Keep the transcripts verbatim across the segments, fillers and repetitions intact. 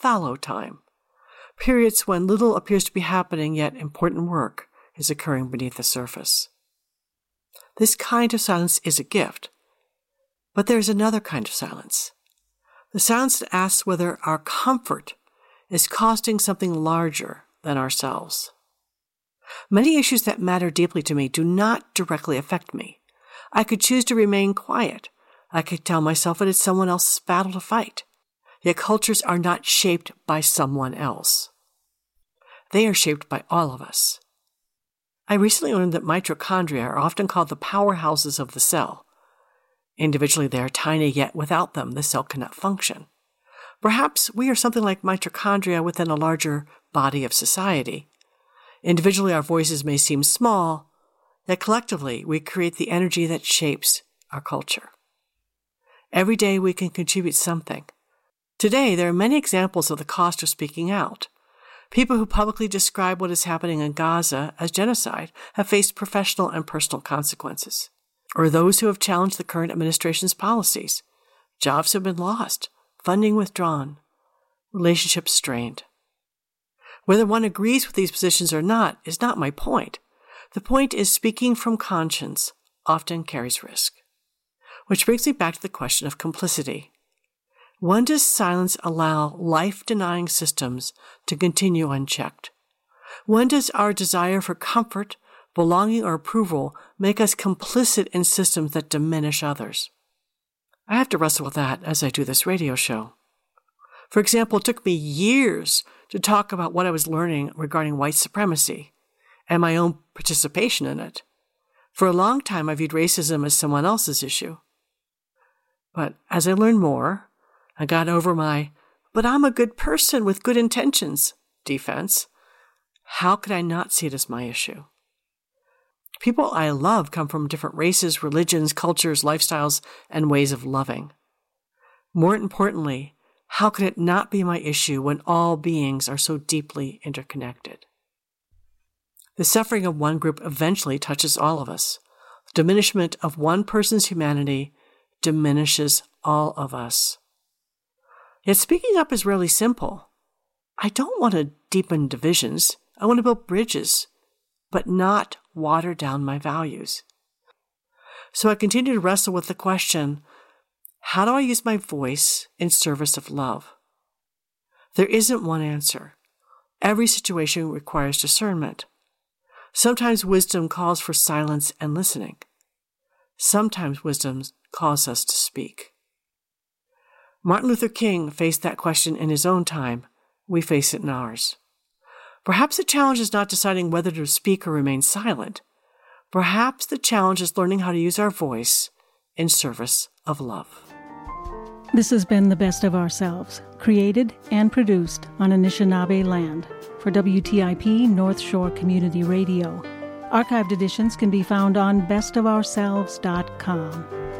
fallow time, periods when little appears to be happening yet important work is occurring beneath the surface. This kind of silence is a gift, but there is another kind of silence. The silence that asks whether our comfort is costing something larger than ourselves. Many issues that matter deeply to me do not directly affect me. I could choose to remain quiet. I could tell myself it is someone else's battle to fight. Yet cultures are not shaped by someone else. They are shaped by all of us. I recently learned that mitochondria are often called the powerhouses of the cell. Individually, they are tiny, yet without them, the cell cannot function. Perhaps we are something like mitochondria within a larger body of society. Individually, our voices may seem small, yet collectively, we create the energy that shapes our culture. Every day, we can contribute something. Today, there are many examples of the cost of speaking out. People who publicly describe what is happening in Gaza as genocide have faced professional and personal consequences. Or those who have challenged the current administration's policies. Jobs have been lost, funding withdrawn, relationships strained. Whether one agrees with these positions or not is not my point. The point is speaking from conscience often carries risk. Which brings me back to the question of complicity. When does silence allow life-denying systems to continue unchecked? When does our desire for comfort, belonging, or approval make us complicit in systems that diminish others? I have to wrestle with that as I do this radio show. For example, it took me years to talk about what I was learning regarding white supremacy and my own participation in it. For a long time, I viewed racism as someone else's issue. But as I learned more, I got over my, but I'm a good person with good intentions, defense. How could I not see it as my issue? People I love come from different races, religions, cultures, lifestyles, and ways of loving. More importantly, how could it not be my issue when all beings are so deeply interconnected? The suffering of one group eventually touches all of us. The diminishment of one person's humanity diminishes all of us. Yet speaking up is really simple. I don't want to deepen divisions. I want to build bridges, but not water down my values. So I continue to wrestle with the question, how do I use my voice in service of love? There isn't one answer. Every situation requires discernment. Sometimes wisdom calls for silence and listening. Sometimes wisdom calls us to speak. Martin Luther King faced that question in his own time. We face it in ours. Perhaps the challenge is not deciding whether to speak or remain silent. Perhaps the challenge is learning how to use our voice in service of love. This has been The Best of Ourselves, created and produced on Anishinaabe land for W T I P North Shore Community Radio. Archived editions can be found on best of ourselves dot com.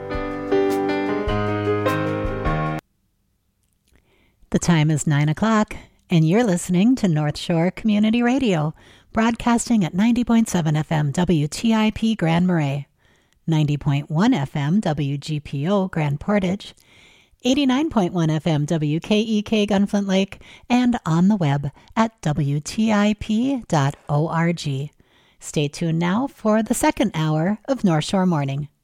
The time is nine o'clock, and you're listening to North Shore Community Radio, broadcasting at ninety point seven F M W T I P Grand Marais, ninety point one F M W G P O Grand Portage, eighty-nine point one F M W K E K Gunflint Lake, and on the web at W T I P dot org. Stay tuned now for the second hour of North Shore Morning.